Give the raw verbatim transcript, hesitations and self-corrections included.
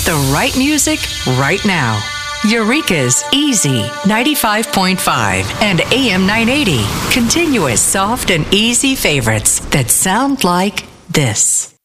the right music right now. Eureka's Easy ninety-five point five and A M nine eighty. Continuous soft and easy favorites that sound like this.